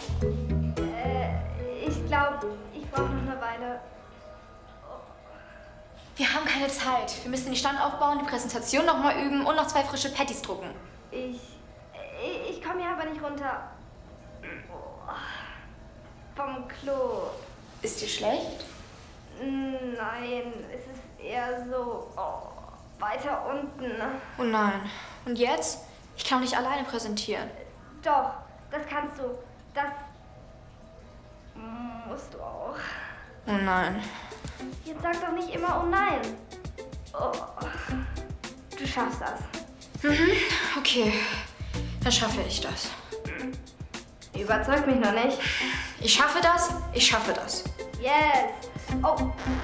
Ich glaube, ich brauche noch eine Weile. Wir haben keine Zeit. Wir müssen den Stand aufbauen, die Präsentation noch mal üben und noch 2 frische Patties drucken. Ich komme hier aber nicht runter. Vom Klo. Ist dir schlecht? Nein, es ist eher so weiter unten. Oh nein. Und jetzt? Ich kann auch nicht alleine präsentieren. Doch, das kannst du. Das musst du auch. Oh nein. Jetzt sag doch nicht immer oh nein. Oh, du schaffst das. Okay, dann schaffe ich das. Überzeugt mich noch nicht. Ich schaffe das, ich schaffe das. Yes. Oh,